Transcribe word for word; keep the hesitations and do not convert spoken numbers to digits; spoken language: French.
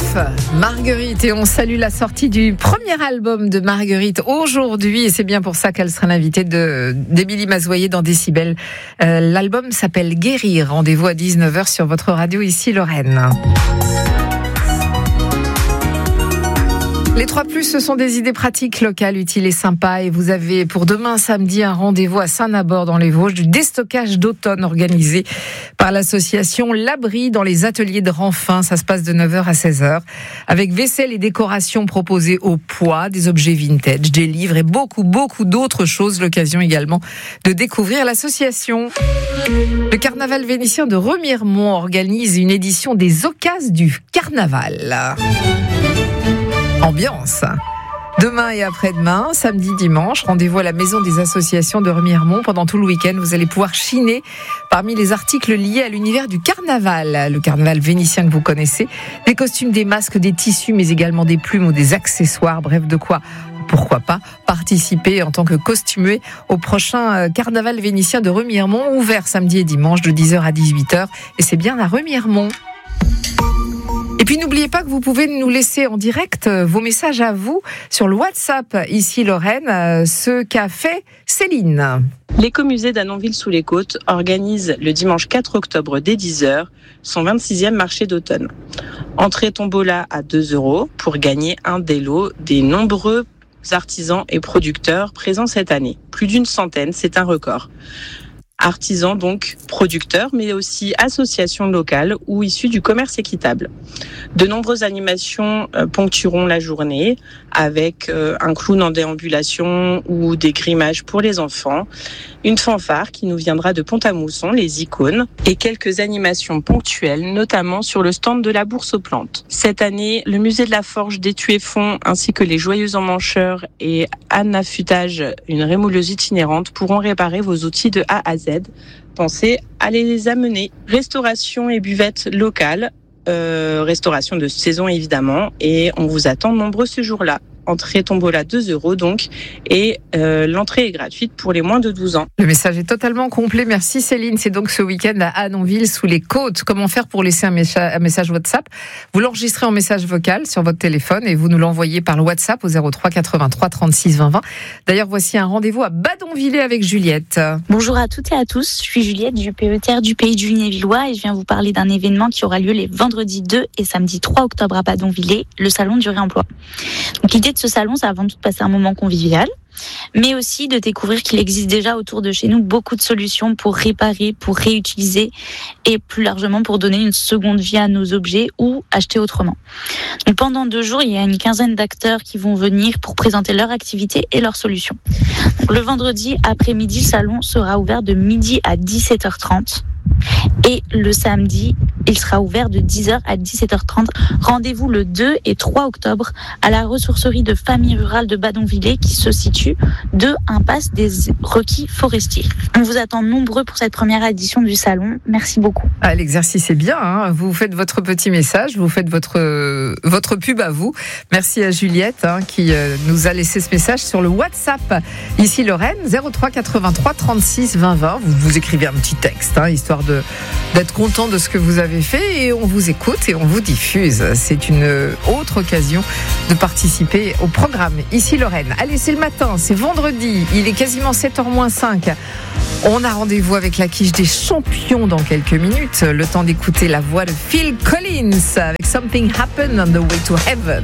neuf, Marguerite, et on salue la sortie du premier album de Marguerite aujourd'hui, et c'est bien pour ça qu'elle sera l'invitée de, d'Émilie Mazoyer dans Décibel. Euh, l'album s'appelle Guérir. Rendez-vous à dix-neuf heures sur votre radio ici Lorraine. Les trois plus, ce sont des idées pratiques, locales, utiles et sympas. Et vous avez pour demain samedi un rendez-vous à Saint-Nabord dans les Vosges du déstockage d'automne organisé par l'association L'Abri dans les ateliers de Renfin. Ça se passe de neuf heures à seize heures avec vaisselle et décorations proposées au poids, des objets vintage, des livres et beaucoup, beaucoup d'autres choses. L'occasion également de découvrir l'association. Le carnaval vénitien de Remiremont organise une édition des Occasions du carnaval. Ambiance. Demain et après-demain, samedi, dimanche, rendez-vous à la maison des associations de Remiremont. Pendant tout le week-end, vous allez pouvoir chiner parmi les articles liés à l'univers du carnaval. Le carnaval vénitien que vous connaissez. Des costumes, des masques, des tissus, mais également des plumes ou des accessoires. Bref, de quoi, pourquoi pas, participer en tant que costumé au prochain carnaval vénitien de Remiremont, ouvert samedi et dimanche de dix heures à dix-huit heures. Et c'est bien à Remiremont. Et puis n'oubliez pas que vous pouvez nous laisser en direct vos messages à vous sur le WhatsApp ici Lorraine, ce qu'a fait Céline. L'écomusée d'Annonville-sous-les-Côtes organise le dimanche quatre octobre dès dix heures son vingt-sixième marché d'automne. Entrée tombola à deux euros pour gagner un des lots des nombreux artisans et producteurs présents cette année. Plus d'une centaine, c'est un record. Artisans donc, producteurs, mais aussi associations locales ou issus du commerce équitable. De nombreuses animations euh, ponctueront la journée avec euh, un clown en déambulation ou des grimages pour les enfants, une fanfare qui nous viendra de Pont-à-Mousson, les icônes, et quelques animations ponctuelles, notamment sur le stand de la Bourse aux Plantes. Cette année, le musée de la Forge d'Étueffont ainsi que les Joyeux Emmancheurs et Anne Affûtage, une rémouleuse itinérante, pourront réparer vos outils de A à Z. Pensez à les amener. Restauration et buvette locale, euh, restauration de saison évidemment, et on vous attend nombreux ce jour-là. Entrée tombola deux euros donc, et euh, l'entrée est gratuite pour les moins de douze ans. Le message est totalement complet, merci Céline. C'est donc ce week-end à Annonville sous les côtes. Comment faire pour laisser un, mécha- un message WhatsApp? Vous l'enregistrez en message vocal sur votre téléphone et vous nous l'envoyez par le WhatsApp au zéro trois quatre-vingt-trois trente-six vingt vingt. D'ailleurs, voici un rendez-vous à Badonvillers avec Juliette. Bonjour à toutes et à tous, je suis Juliette du P E T R du Pays du Lunévillois et je viens vous parler d'un événement qui aura lieu les vendredis deux et samedi trois octobre à Badonvillers, le salon du réemploi. Donc l'idée de ce salon, c'est avant tout de passer un moment convivial, mais aussi de découvrir qu'il existe déjà autour de chez nous beaucoup de solutions pour réparer, pour réutiliser et plus largement pour donner une seconde vie à nos objets ou acheter autrement. Donc pendant deux jours, il y a une quinzaine d'acteurs qui vont venir pour présenter leur activité et leurs solutions. Donc le vendredi après-midi, le salon sera ouvert de midi à dix-sept heures trente. Et le samedi, il sera ouvert de dix heures à dix-sept heures trente. Rendez-vous le deux et trois octobre à la ressourcerie de famille rurale de Badonvillers qui se situe de impasse des Requis Forestiers. On vous attend nombreux pour cette première édition du salon. Merci beaucoup. Ah, l'exercice est bien, hein. Vous faites votre petit message, vous faites votre, euh, votre pub à vous. Merci à Juliette hein, qui euh, nous a laissé ce message sur le WhatsApp. Ici Lorraine, zéro trois quatre-vingt-trois trente-six vingt vingt. Vous, vous écrivez un petit texte, hein, histoire de, d'être content de ce que vous avez fait et on vous écoute et on vous diffuse. C'est une autre occasion de participer au programme. Ici Lorraine. Allez, c'est le matin, c'est vendredi, il est quasiment sept heures moins cinq. On a rendez-vous avec la quiche des champions dans quelques minutes. Le temps d'écouter la voix de Phil Collins avec Something Happened on the Way to Heaven.